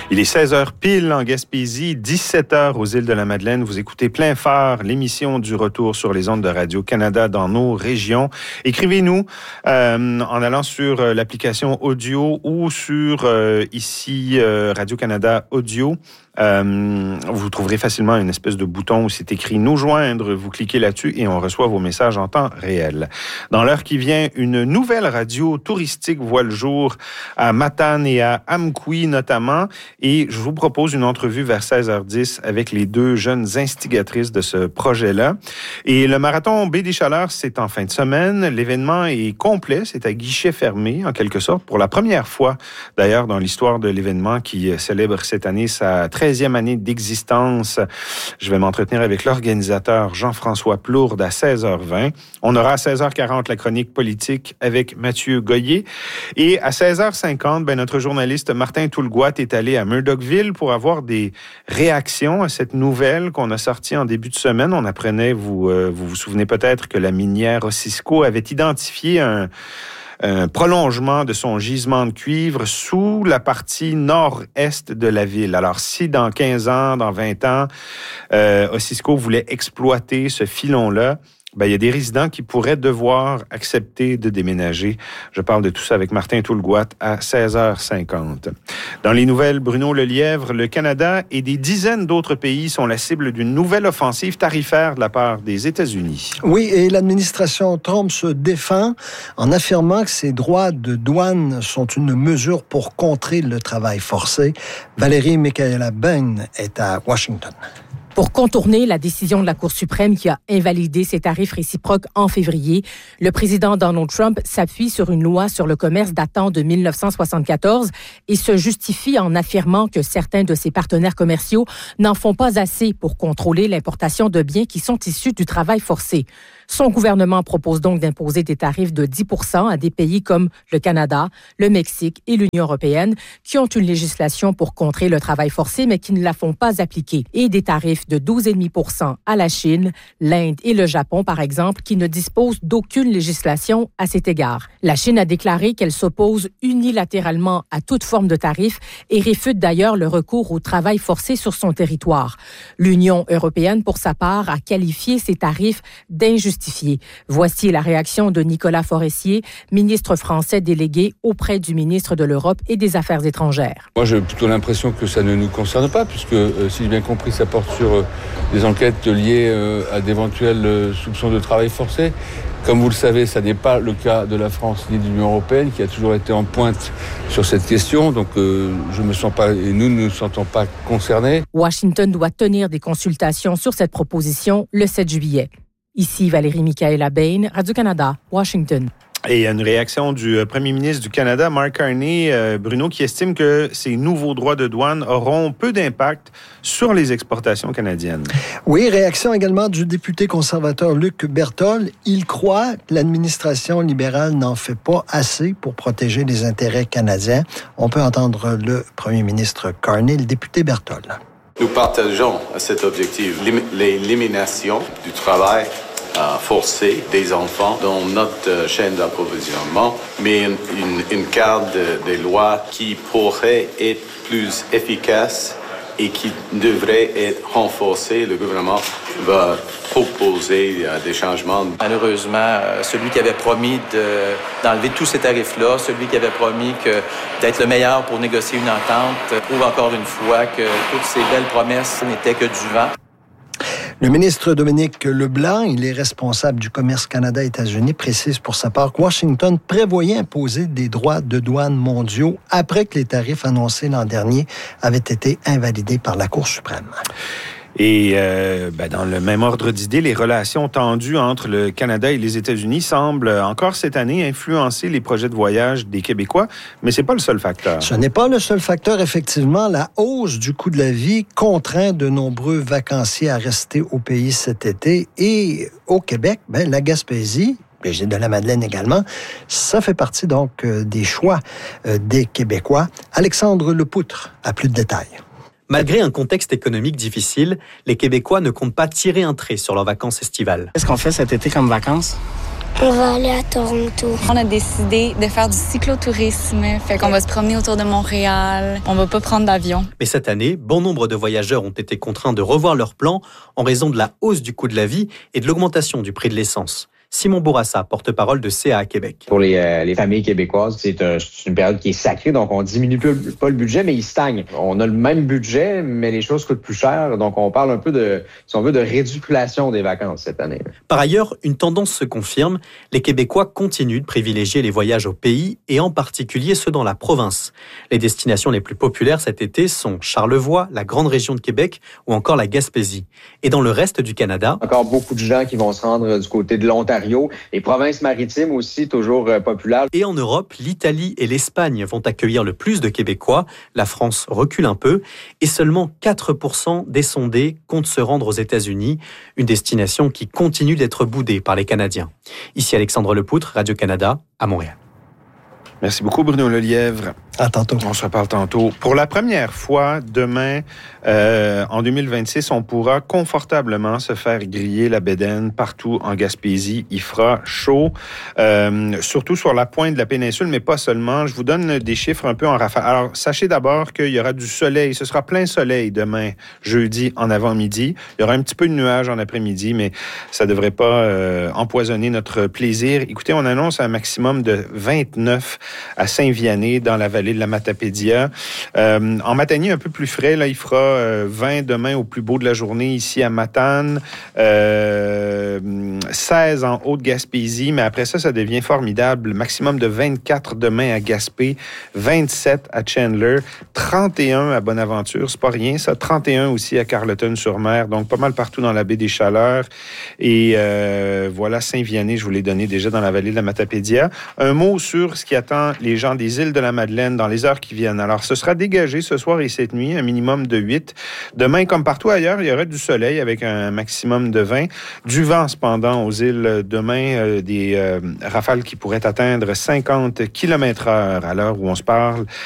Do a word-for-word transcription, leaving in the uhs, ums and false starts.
Il est seize heures pile en Gaspésie, dix-sept heures aux îles de la Madeleine. Vous écoutez Plein Phare, l'émission du retour sur les ondes de Radio-Canada dans nos régions. Écrivez-nous euh, en allant sur l'application audio ou sur euh, ici euh, Radio-Canada Audio. Euh, vous trouverez facilement une espèce de bouton où c'est écrit « Nous joindre ». Vous cliquez là-dessus et on reçoit vos messages en temps réel. Dans l'heure qui vient, une nouvelle radio touristique voit le jour à Matane et à Amqui notamment. Et je vous propose une entrevue vers seize heures dix avec les deux jeunes instigatrices de ce projet-là. Et le marathon Baie des Chaleurs, c'est en fin de semaine. L'événement est complet, c'est à guichet fermé en quelque sorte pour la première fois d'ailleurs dans l'histoire de l'événement qui célèbre cette année sa treizième année d'existence. Je vais m'entretenir avec l'organisateur Jean-François Plourde à seize heures vingt. On aura à seize heures quarante la chronique politique avec Mathieu Goyer. Et à seize heures cinquante, ben, notre journaliste Martin Toulgoat est allé à Murdochville pour avoir des réactions à cette nouvelle qu'on a sortie en début de semaine. On apprenait, vous euh, vous, vous souvenez peut-être que la minière Osisko avait identifié un un prolongement de son gisement de cuivre sous la partie nord-est de la ville. Alors, si dans quinze ans, dans vingt ans, euh, Osisko voulait exploiter ce filon-là, ben, il y a des résidents qui pourraient devoir accepter de déménager. Je parle de tout ça avec Martin Toulgoat à seize heures cinquante. Dans les nouvelles, Bruno Lelièvre, le Canada et des dizaines d'autres pays sont la cible d'une nouvelle offensive tarifaire de la part des États-Unis. Oui, et l'administration Trump se défend en affirmant que ces droits de douane sont une mesure pour contrer le travail forcé. Valérie Michaela-Bain est à Washington. Pour contourner la décision de la Cour suprême qui a invalidé ces tarifs réciproques en février, le président Donald Trump s'appuie sur une loi sur le commerce datant de dix-neuf cent soixante-quatorze et se justifie en affirmant que certains de ses partenaires commerciaux n'en font pas assez pour contrôler l'importation de biens qui sont issus du travail forcé. Son gouvernement propose donc d'imposer des tarifs de dix pour cent à des pays comme le Canada, le Mexique et l'Union européenne qui ont une législation pour contrer le travail forcé mais qui ne la font pas appliquer, et des tarifs de douze virgule cinq pour cent à la Chine, l'Inde et le Japon, par exemple, qui ne disposent d'aucune législation à cet égard. La Chine a déclaré qu'elle s'oppose unilatéralement à toute forme de tarif et réfute d'ailleurs le recours au travail forcé sur son territoire. L'Union européenne, pour sa part, a qualifié ces tarifs d'injustifiés. Voici la réaction de Nicolas Forestier, ministre français délégué auprès du ministre de l'Europe et des Affaires étrangères. Moi, j'ai plutôt l'impression que ça ne nous concerne pas, puisque, euh, si j'ai bien compris, ça porte sur euh, des enquêtes liées euh, à d'éventuels euh, soupçons de travail forcé. Comme vous le savez, ça n'est pas le cas de la France ni de l'Union européenne, qui a toujours été en pointe sur cette question. Donc, euh, je me sens pas, et nous ne nous sentons pas concernés. Washington doit tenir des consultations sur cette proposition le sept juillet. Ici Valérie Michaela-Bain, Radio-Canada, Washington. Et il y a une réaction du premier ministre du Canada, Mark Carney, euh, Bruno, qui estime que ces nouveaux droits de douane auront peu d'impact sur les exportations canadiennes. Oui, réaction également du député conservateur Luc Berthold. Il croit que l'administration libérale n'en fait pas assez pour protéger les intérêts canadiens. On peut entendre le premier ministre Carney, le député Berthold. Nous partageons cet objectif, l'élimination du travail Uh, forcé des enfants dans notre uh, chaîne d'approvisionnement, mais une, une, une carte de, de lois qui pourrait être plus efficace et qui devrait être renforcée. Le gouvernement va proposer uh, des changements. Malheureusement, uh, celui qui avait promis de, d'enlever tous ces tarifs-là, celui qui avait promis que, d'être le meilleur pour négocier une entente, prouve encore une fois que toutes ces belles promesses n'étaient que du vent. Le ministre Dominique Leblanc, il est responsable du commerce Canada-États-Unis, précise pour sa part que Washington prévoyait imposer des droits de douane mondiaux après que les tarifs annoncés l'an dernier avaient été invalidés par la Cour suprême. Et euh, ben dans le même ordre d'idée, les relations tendues entre le Canada et les États-Unis semblent encore cette année influencer les projets de voyage des Québécois, mais c'est pas le seul facteur. Ce n'est pas le seul facteur, effectivement. La hausse du coût de la vie contraint de nombreux vacanciers à rester au pays cet été. Et au Québec, ben, la Gaspésie, les îles de la Madeleine également, ça fait partie donc euh, des choix euh, des Québécois. Alexandre Lepoutre a plus de détails. Malgré un contexte économique difficile, les Québécois ne comptent pas tirer un trait sur leurs vacances estivales. Qu'est-ce qu'on fait cet été comme vacances? On va aller à Toronto. On a décidé de faire du cyclotourisme, fait qu'on va se promener autour de Montréal. On va pas prendre d'avion. Mais cette année, bon nombre de voyageurs ont été contraints de revoir leurs plans en raison de la hausse du coût de la vie et de l'augmentation du prix de l'essence. Simon Bourassa, porte-parole de C A A Québec. Pour les, euh, les familles québécoises, c'est, un, c'est une période qui est sacrée, donc on diminue pas le budget, mais il stagne. On a le même budget, mais les choses coûtent plus cher, donc on parle un peu de, si on veut, de réduction des vacances cette année. Par ailleurs, une tendance se confirme. Les Québécois continuent de privilégier les voyages au pays et en particulier ceux dans la province. Les destinations les plus populaires cet été sont Charlevoix, la grande région de Québec ou encore la Gaspésie. Et dans le reste du Canada... Encore beaucoup de gens qui vont se rendre du côté de l'Ontario. Les provinces maritimes aussi, toujours euh, populaires. Et en Europe, l'Italie et l'Espagne vont accueillir le plus de Québécois. La France recule un peu. Et seulement quatre pour cent des sondés comptent se rendre aux États-Unis, une destination qui continue d'être boudée par les Canadiens. Ici Alexandre Lepoutre, Radio-Canada, à Montréal. Merci beaucoup, Bruno Lelièvre. À tantôt. On se reparle tantôt. Pour la première fois, demain, euh, en deux mille vingt-six, on pourra confortablement se faire griller la bédaine partout en Gaspésie. Il fera chaud, euh, surtout sur la pointe de la péninsule, mais pas seulement. Je vous donne des chiffres un peu en rafale. Alors, sachez d'abord qu'il y aura du soleil. Ce sera plein soleil demain, jeudi, en avant-midi. Il y aura un petit peu de nuages en après-midi, mais ça ne devrait pas euh, empoisonner notre plaisir. Écoutez, on annonce un maximum de vingt-neuf à Saint-Vianney, dans la vallée de la Matapédia. Euh, en Matanie, un peu plus frais, là, il fera euh, vingt demain au plus beau de la journée ici à Matane, euh, seize en Haute-Gaspésie, mais après ça, ça devient formidable. Maximum de vingt-quatre demain à Gaspé, vingt-sept à Chandler, trente et un à Bonaventure, c'est pas rien ça, trente et un aussi à Carleton-sur-Mer, donc pas mal partout dans la baie des Chaleurs. Et euh, voilà, Saint-Vianney, je vous l'ai donné déjà dans la vallée de la Matapédia. Un mot sur ce qui attend les gens des îles de la Madeleine dans les heures qui viennent. Alors, ce sera dégagé ce soir et cette nuit, un minimum de huit. Demain, comme partout ailleurs, il y aura du soleil avec un maximum de vingt. Du vent, cependant, aux îles demain, euh, des euh, rafales qui pourraient atteindre cinquante kilomètres heure à l'heure où on se parle.